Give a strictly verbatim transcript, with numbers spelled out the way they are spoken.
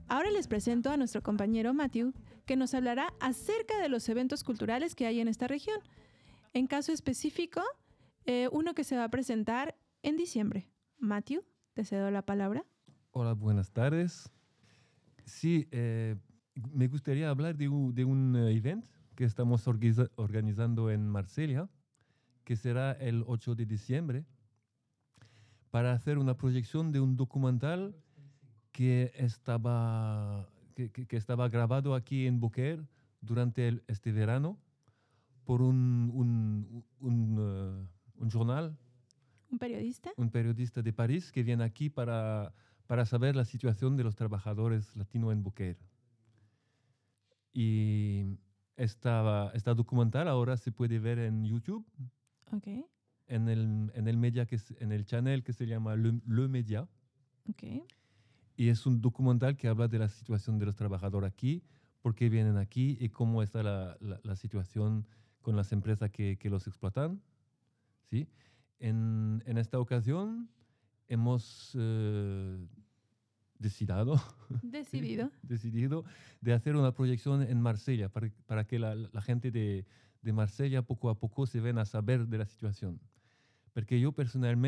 Ahora les presento a nuestro compañero Matthew, que nos hablará acerca de los eventos culturales que hay en esta región. En caso específico, eh, uno que se va a presentar en diciembre. Matthew, te cedo la palabra. Hola, buenas tardes. Sí, eh, me gustaría hablar de un, de un evento que estamos organiza- organizando en Marsella, que será el ocho de diciembre, para hacer una proyección de un documental que estaba, que, que- que estaba grabado aquí en Beaucaire durante el- este verano por un, un, un, eh, un jornal, ¿Un periodista? un periodista de París que viene aquí para, para saber la situación de los trabajadores latinos en Beaucaire. Y esta, esta documental ahora se puede ver en YouTube, Ok, en el, en el, media que, se- en el channel que se llama Le, Le Media. ok. Y es un documental que habla de la situación de los trabajadores aquí, por qué vienen aquí y cómo está la, la, la situación con las empresas que, que los explotan. ¿Sí? En, en esta ocasión hemos eh, decidido, ¿sí? Decidido. decidido de hacer una proyección en Marsella para, para que la, la gente de, de Marsella poco a poco se ven a saber de la situación. Porque yo personalmente